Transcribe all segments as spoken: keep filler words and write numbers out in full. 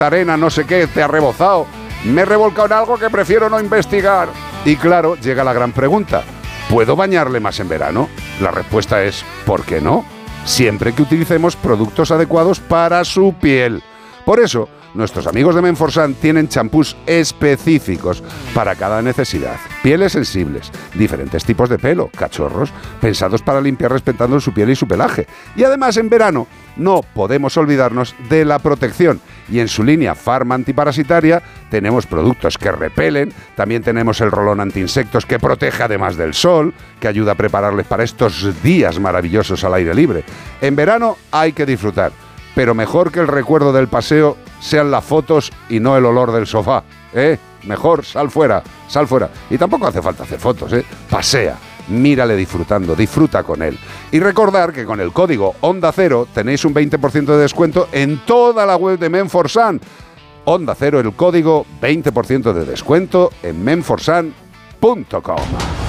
arena, no sé qué, te ha rebozado. Me he revolcado en algo que prefiero no investigar. Y claro, llega la gran pregunta. ¿Puedo bañarle más en verano? La respuesta es ¿por qué no? Siempre que utilicemos productos adecuados para su piel. Por eso, nuestros amigos de Menforsan tienen champús específicos para cada necesidad. Pieles sensibles, diferentes tipos de pelo, cachorros, pensados para limpiar respetando su piel y su pelaje. Y además en verano no podemos olvidarnos de la protección. Y en su línea Pharma antiparasitaria tenemos productos que repelen, también tenemos el rolón antiinsectos que protege además del sol, que ayuda a prepararles para estos días maravillosos al aire libre. En verano hay que disfrutar, pero mejor que el recuerdo del paseo sean las fotos y no el olor del sofá, ¿eh? Mejor sal fuera, sal fuera. Y tampoco hace falta hacer fotos, ¿eh? Pasea, mírale disfrutando, disfruta con él. Y recordar que con el código Onda Cero tenéis un veinte por ciento de descuento en toda la web de Menforsan. Onda Cero, el código veinte por ciento de descuento en menforsan punto com.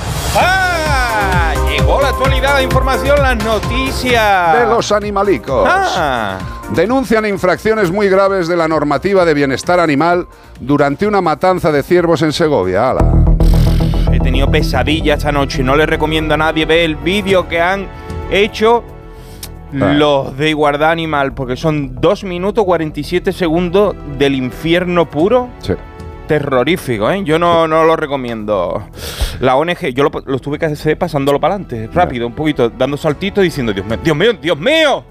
¡Ah! Llegó la actualidad, la información, las noticias de los animalicos. ¡Ah! Denuncian infracciones muy graves de la normativa de bienestar animal durante una matanza de ciervos en Segovia. ¡Hala! He tenido pesadillas esta noche. No les recomiendo a nadie ver el vídeo que han hecho ah. los de Igualdad Animal, porque son dos minutos cuarenta y siete segundos del infierno puro. Sí. Terrorífico, ¿eh? Yo no, no lo recomiendo. La O N G, yo lo, lo tuve que hacer pasándolo para adelante, rápido, un poquito, dando saltitos, diciendo, Dios mío, Dios mío, Dios mío.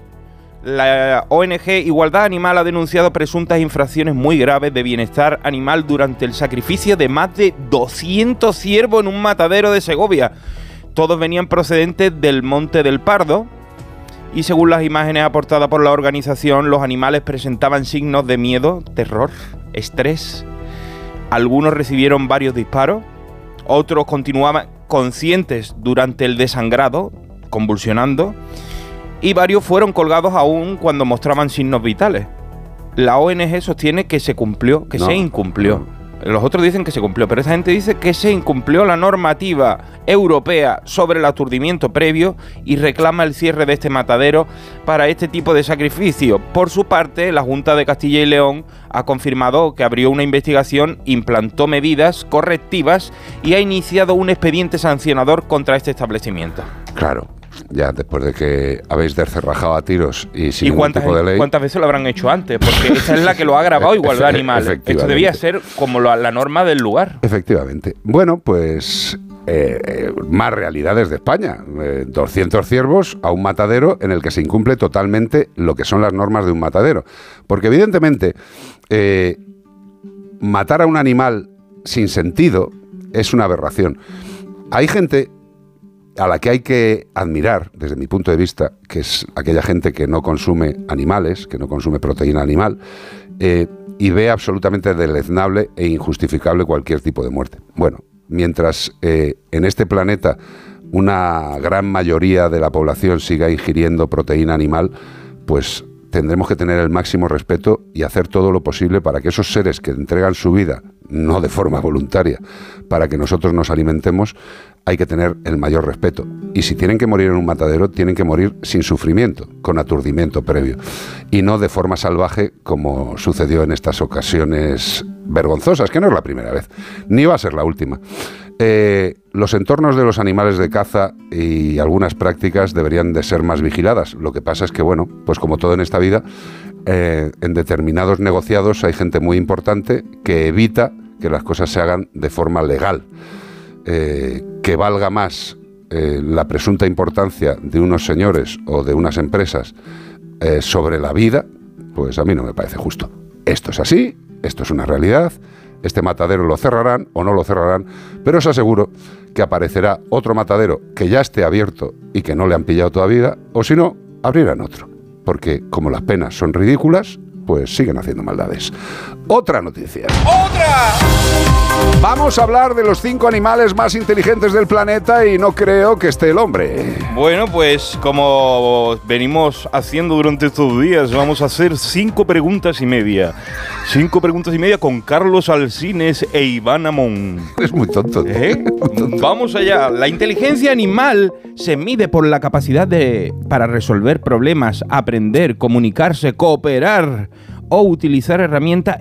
La O N G Igualdad Animal ha denunciado presuntas infracciones muy graves de bienestar animal durante el sacrificio de más de doscientos ciervos en un matadero de Segovia. Todos venían procedentes del Monte del Pardo y según las imágenes aportadas por la organización, los animales presentaban signos de miedo, terror, estrés. Algunos recibieron varios disparos, otros continuaban conscientes durante el desangrado, convulsionando, y varios fueron colgados aún cuando mostraban signos vitales. La O N G sostiene que se cumplió, que no, se incumplió. No. Los otros dicen que se cumplió, pero esa gente dice que se incumplió la normativa europea sobre el aturdimiento previo y reclama el cierre de este matadero para este tipo de sacrificio. Por su parte, la Junta de Castilla y León ha confirmado que abrió una investigación, implantó medidas correctivas y ha iniciado un expediente sancionador contra este establecimiento. Claro. Ya después de que habéis descerrajado a tiros y sin ¿Y ningún tipo de ley. ¿Cuántas veces lo habrán hecho antes? Porque esa es la que lo ha grabado Igualdad Animal. Esto debía ser como la, la norma del lugar. Efectivamente. Bueno, pues eh, más realidades de España. Eh, doscientos ciervos a un matadero en el que se incumple totalmente lo que son las normas de un matadero. Porque evidentemente eh, matar a un animal sin sentido es una aberración. Hay gente a la que hay que admirar, desde mi punto de vista, que es aquella gente que no consume animales, que no consume proteína animal, eh, y ve absolutamente deleznable e injustificable cualquier tipo de muerte. Bueno, mientras eh, en este planeta una gran mayoría de la población siga ingiriendo proteína animal, pues tendremos que tener el máximo respeto y hacer todo lo posible para que esos seres que entregan su vida, no de forma voluntaria, para que nosotros nos alimentemos, hay que tener el mayor respeto. Y si tienen que morir en un matadero, tienen que morir sin sufrimiento, con aturdimiento previo. Y no de forma salvaje, como sucedió en estas ocasiones vergonzosas, que no es la primera vez, ni va a ser la última. Eh, los entornos de los animales de caza y algunas prácticas deberían de ser más vigiladas. Lo que pasa es que, bueno, pues como todo en esta vida, eh, en determinados negociados hay gente muy importante que evita que las cosas se hagan de forma legal. Eh, que valga más eh, la presunta importancia de unos señores o de unas empresas eh, sobre la vida, pues a mí no me parece justo. Esto es así, esto es una realidad, este matadero lo cerrarán o no lo cerrarán, pero os aseguro que aparecerá otro matadero que ya esté abierto y que no le han pillado todavía, o si no, abrirán otro, porque como las penas son ridículas, pues siguen haciendo maldades. Otra noticia. ¡Otra! Vamos a hablar de los cinco animales más inteligentes del planeta y no creo que esté el hombre. Bueno, pues como venimos haciendo durante estos días, vamos a hacer cinco preguntas y media. Cinco preguntas y media con Carlos Alsines e Iván Amón. Es muy tonto. ¿Eh? Muy tonto. Vamos allá. La inteligencia animal se mide por la capacidad de para resolver problemas, aprender, comunicarse, cooperar o utilizar herramientas